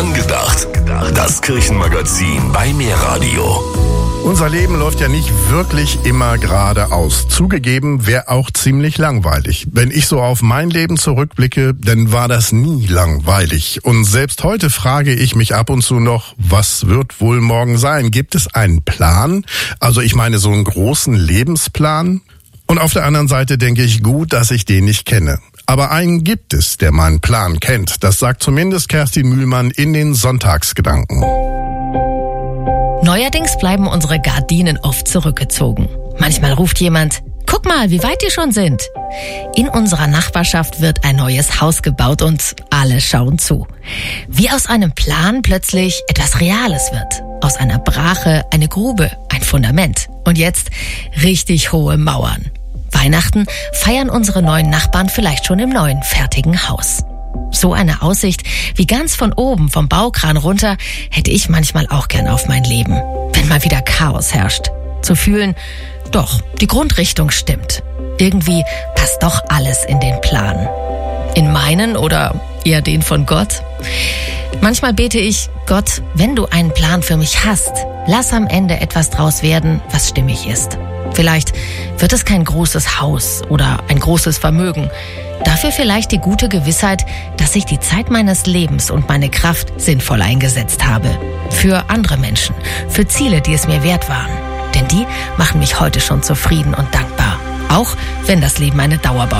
Angedacht. Das Kirchenmagazin bei Mehradio. Unser Leben läuft ja nicht wirklich immer geradeaus. Zugegeben, wäre auch ziemlich langweilig. Wenn ich so auf mein Leben zurückblicke, dann war das nie langweilig. Und selbst heute frage ich mich ab und zu noch, was wird wohl morgen sein? Gibt es einen Plan? Also ich meine so einen großen Lebensplan? Und auf der anderen Seite denke ich, gut, dass ich den nicht kenne. Aber einen gibt es, der meinen Plan kennt. Das sagt zumindest Kerstin Mühlmann in den Sonntagsgedanken. Neuerdings bleiben unsere Gardinen oft zurückgezogen. Manchmal ruft jemand, guck mal, wie weit die schon sind. In unserer Nachbarschaft wird ein neues Haus gebaut und alle schauen zu. Wie aus einem Plan plötzlich etwas Reales wird. Aus einer Brache eine Grube, ein Fundament. Und jetzt richtig hohe Mauern. Weihnachten feiern unsere neuen Nachbarn vielleicht schon im neuen, fertigen Haus. So eine Aussicht wie ganz von oben vom Baukran runter hätte ich manchmal auch gern auf mein Leben. Wenn mal wieder Chaos herrscht. Zu fühlen, doch, die Grundrichtung stimmt. Irgendwie passt doch alles in den Plan. In meinen oder eher den von Gott? Manchmal bete ich, Gott, wenn du einen Plan für mich hast, lass am Ende etwas draus werden, was stimmig ist. Vielleicht wird es kein großes Haus oder ein großes Vermögen. Dafür vielleicht die gute Gewissheit, dass ich die Zeit meines Lebens und meine Kraft sinnvoll eingesetzt habe. Für andere Menschen, für Ziele, die es mir wert waren. Denn die machen mich heute schon zufrieden und dankbar. Auch wenn das Leben eine Dauerbaustelle